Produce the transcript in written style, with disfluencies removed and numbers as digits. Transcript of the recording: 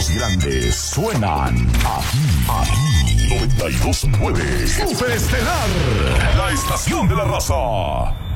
Los grandes suenan aquí. 92.9 Super Estelar, la estación de la raza.